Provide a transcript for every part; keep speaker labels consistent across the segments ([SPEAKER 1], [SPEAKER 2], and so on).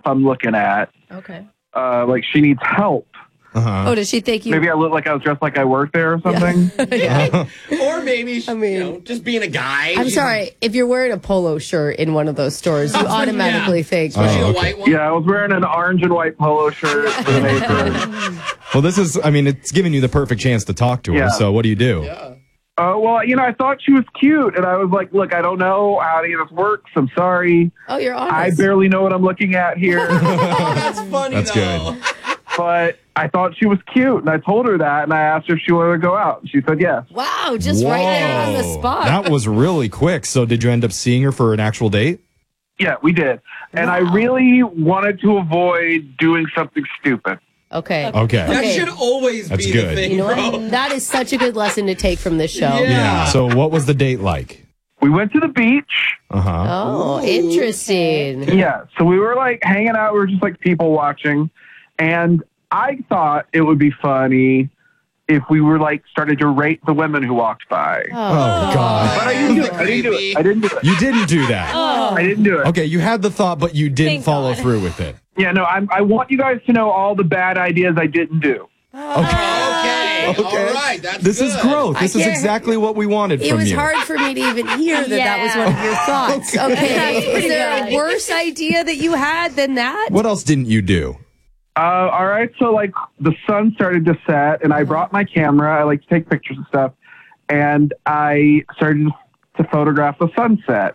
[SPEAKER 1] I'm looking at.
[SPEAKER 2] Okay.
[SPEAKER 1] Like she needs help.
[SPEAKER 2] Oh, does she think you...
[SPEAKER 1] Maybe I look like I was dressed like I work there or something.
[SPEAKER 2] Yeah.
[SPEAKER 3] Or maybe, just being a guy.
[SPEAKER 2] I'm sorry. If you're wearing a polo shirt in one of those stores, you automatically think...
[SPEAKER 3] a white one?
[SPEAKER 1] Yeah, I was wearing an orange and white polo shirt with an apron.
[SPEAKER 4] Well, this is, it's giving you the perfect chance to talk to her.
[SPEAKER 1] Yeah.
[SPEAKER 4] So what do you do?
[SPEAKER 3] Yeah.
[SPEAKER 1] Well, I thought she was cute, and I was like, look, I don't know how any of this works. I'm sorry.
[SPEAKER 2] Oh, you're honest.
[SPEAKER 1] I barely know what I'm looking at here.
[SPEAKER 3] That's funny,
[SPEAKER 4] That's
[SPEAKER 3] though.
[SPEAKER 4] good.
[SPEAKER 1] But I thought she was cute, and I told her that, and I asked her if she wanted to go out. And she said yes.
[SPEAKER 2] Wow, just right there on the spot.
[SPEAKER 4] That was really quick. So did you end up seeing her for an actual date?
[SPEAKER 1] Yeah, we did. And I really wanted to avoid doing something stupid.
[SPEAKER 2] Okay.
[SPEAKER 3] That should always
[SPEAKER 4] That's
[SPEAKER 3] be
[SPEAKER 4] good.
[SPEAKER 3] the thing,
[SPEAKER 2] You know
[SPEAKER 3] bro.
[SPEAKER 2] what? That is such a good lesson to take from this show.
[SPEAKER 3] Yeah.
[SPEAKER 4] So what was the date like?
[SPEAKER 1] We went to the beach.
[SPEAKER 4] Uh-huh.
[SPEAKER 2] Oh, interesting.
[SPEAKER 1] Yeah, so we were like hanging out. We were just like people watching. And I thought it would be funny if we were like started to rate the women who walked by.
[SPEAKER 4] Oh, God.
[SPEAKER 1] But I didn't do it. I didn't do it.
[SPEAKER 4] You didn't do that.
[SPEAKER 1] I didn't do it.
[SPEAKER 4] Okay, you had the thought, but you didn't follow through with it.
[SPEAKER 1] Yeah, no, I want you guys to know all the bad ideas I didn't do.
[SPEAKER 3] Okay. All right. That's
[SPEAKER 4] This
[SPEAKER 3] good.
[SPEAKER 4] is growth. This is
[SPEAKER 2] can't-
[SPEAKER 4] exactly what we wanted
[SPEAKER 2] It
[SPEAKER 4] from
[SPEAKER 2] was
[SPEAKER 4] you.
[SPEAKER 2] hard for me to even hear that was one of your thoughts. Okay. Is there a worse idea that you had than that?
[SPEAKER 4] What else didn't you do?
[SPEAKER 1] All right, so like the sun started to set, and I brought my camera. I like to take pictures and stuff, and I started to photograph the sunset.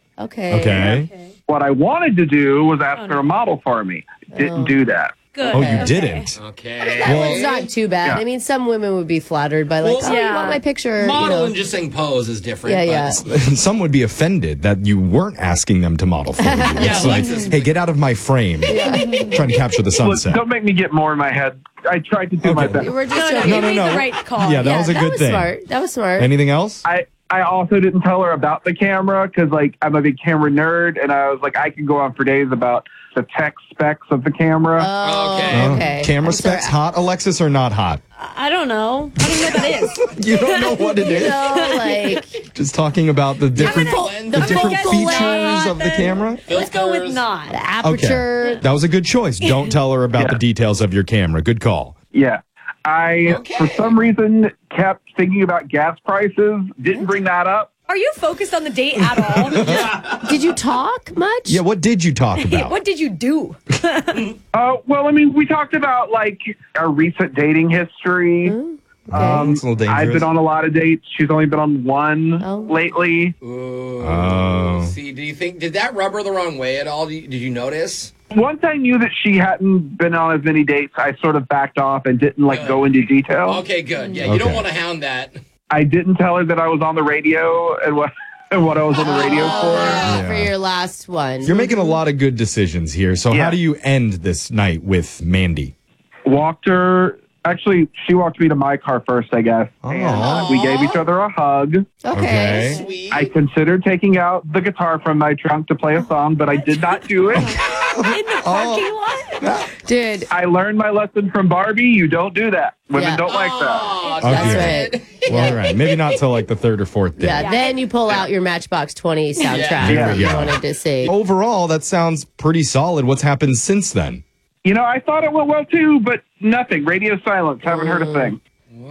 [SPEAKER 2] Okay.
[SPEAKER 1] What I wanted to do was ask her to model for me. Didn't do that.
[SPEAKER 2] Good.
[SPEAKER 4] Oh, you didn't.
[SPEAKER 3] Okay.
[SPEAKER 2] That one's not too bad.
[SPEAKER 1] Yeah.
[SPEAKER 2] I mean, some women would be flattered by like,
[SPEAKER 3] Well,
[SPEAKER 2] you want my picture?
[SPEAKER 3] Model and just saying pose is different.
[SPEAKER 2] Yeah,
[SPEAKER 3] but-
[SPEAKER 2] yeah.
[SPEAKER 4] Some would be offended that you weren't asking them to model for you. It's like, hey, get out of my frame. Trying to capture the
[SPEAKER 1] Look,
[SPEAKER 4] sunset.
[SPEAKER 1] don't make me get more in my head. I tried to do my best.
[SPEAKER 2] We're just
[SPEAKER 4] No, no, no.
[SPEAKER 5] the right call.
[SPEAKER 4] Yeah, that was a good thing.
[SPEAKER 2] Smart. That was smart.
[SPEAKER 4] Anything else?
[SPEAKER 1] I also didn't tell her about the camera because, like, I'm a big camera nerd, and I was like, I could go on for days about the tech specs of the camera.
[SPEAKER 2] Okay.
[SPEAKER 4] Camera
[SPEAKER 2] I'm
[SPEAKER 4] specs,
[SPEAKER 2] sorry.
[SPEAKER 4] hot, Alexis, or not hot?
[SPEAKER 5] I don't know. I don't know what that is.
[SPEAKER 4] You don't know what it is?
[SPEAKER 2] No, like
[SPEAKER 4] Just talking about the different,
[SPEAKER 2] the
[SPEAKER 4] different
[SPEAKER 2] focal
[SPEAKER 4] features
[SPEAKER 2] length,
[SPEAKER 4] of the camera?
[SPEAKER 5] Let's go with
[SPEAKER 3] Filters.
[SPEAKER 5] not.
[SPEAKER 2] the aperture.
[SPEAKER 4] That was a good choice. Don't tell her about the details of your camera. Good call.
[SPEAKER 1] Yeah. I, for some reason, kept thinking about gas prices. Didn't bring that up.
[SPEAKER 5] Are you focused on the date at all?
[SPEAKER 2] Did you talk much?
[SPEAKER 4] Yeah, what did you talk about?
[SPEAKER 5] What did you do?
[SPEAKER 1] Well, I mean, we talked about, like, our recent dating history.
[SPEAKER 4] It's a little dangerous.
[SPEAKER 1] I've been on a lot of dates. She's only been on one lately.
[SPEAKER 4] Oh.
[SPEAKER 3] See, did that rub her the wrong way at all? Did you notice?
[SPEAKER 1] Once I knew that she hadn't been on as many dates, I sort of backed off and didn't, like, go into detail.
[SPEAKER 3] Okay, good. Yeah, you don't want to hound that.
[SPEAKER 1] I didn't tell her that I was on the radio and what I was on the radio for.
[SPEAKER 2] For your last one.
[SPEAKER 4] You're making a lot of good decisions here. So
[SPEAKER 1] Yeah.
[SPEAKER 4] how do you end this night with Mandy?
[SPEAKER 1] Walked her. Actually, she walked me to my car first, I guess. And we gave each other a hug.
[SPEAKER 2] Okay.
[SPEAKER 3] Sweet.
[SPEAKER 1] I considered taking out the guitar from my trunk to play a song, but I did not do it.
[SPEAKER 5] In the parking lot?
[SPEAKER 2] Dude,
[SPEAKER 1] I learned my lesson from Barbie. You don't do that. Women
[SPEAKER 2] Yeah.
[SPEAKER 1] don't like that.
[SPEAKER 3] Oh,
[SPEAKER 2] that's
[SPEAKER 4] Okay.
[SPEAKER 2] right.
[SPEAKER 4] Well, all right. Maybe not till like the third or fourth day.
[SPEAKER 2] Yeah, then you pull out your Matchbox 20 soundtrack
[SPEAKER 1] Yeah.
[SPEAKER 2] that you
[SPEAKER 4] Yeah.
[SPEAKER 2] wanted to sing.
[SPEAKER 4] Overall, that sounds pretty solid. What's happened since then?
[SPEAKER 1] You know, I thought it went well too, but nothing. Radio silence. Haven't heard a thing.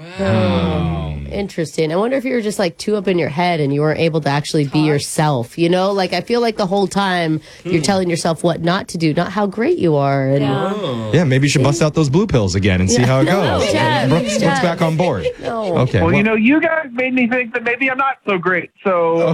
[SPEAKER 2] Interesting. I wonder if you were just like too up in your head and you weren't able to actually be yourself. You know, like I feel like the whole time you're telling yourself what not to do, not how great you are. And
[SPEAKER 4] Yeah, maybe you should bust out those blue pills again and see how it
[SPEAKER 2] No,
[SPEAKER 4] goes.
[SPEAKER 2] Jeff,
[SPEAKER 4] Brooke's
[SPEAKER 2] Jeff.
[SPEAKER 4] back on board.
[SPEAKER 2] No.
[SPEAKER 4] Okay.
[SPEAKER 1] Well, you know, you guys made me think that maybe I'm not so great. So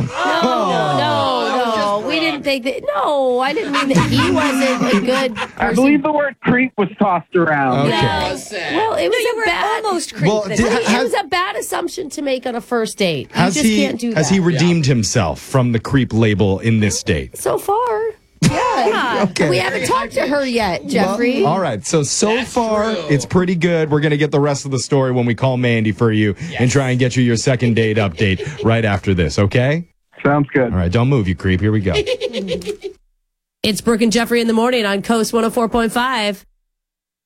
[SPEAKER 2] No, we didn't think that. No, I didn't mean that he wasn't a good person.
[SPEAKER 1] I believe the word creep was tossed around.
[SPEAKER 4] Okay.
[SPEAKER 2] Well, it was
[SPEAKER 5] You
[SPEAKER 2] a
[SPEAKER 5] were
[SPEAKER 2] bad.
[SPEAKER 5] almost creepy.
[SPEAKER 4] Well,
[SPEAKER 2] It was a bad assumption to make on a first date. You just can't do that.
[SPEAKER 4] Has he redeemed himself from the creep label in this date?
[SPEAKER 2] So far. Yeah.
[SPEAKER 4] Okay.
[SPEAKER 2] We haven't talked to her yet, Jeffrey.
[SPEAKER 4] All right. So
[SPEAKER 3] That's
[SPEAKER 4] far,
[SPEAKER 3] true.
[SPEAKER 4] it's pretty good. We're going to get the rest of the story when we call Mandy for you and try and get you your second date update right after this, okay?
[SPEAKER 1] Sounds good.
[SPEAKER 4] All right. Don't move, you creep. Here we go.
[SPEAKER 2] It's Brooke and Jeffrey in the morning on Coast 104.5.